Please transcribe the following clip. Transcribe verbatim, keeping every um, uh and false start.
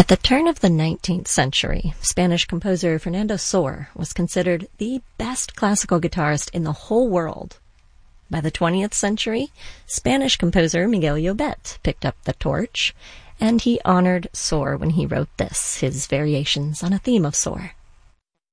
At the turn of the nineteenth century, Spanish composer Fernando Sor was considered the best classical guitarist in the whole world. By the twentieth century, Spanish composer Miguel Llobet picked up the torch, and he honored Sor when he wrote this, his variations on a theme of Sor.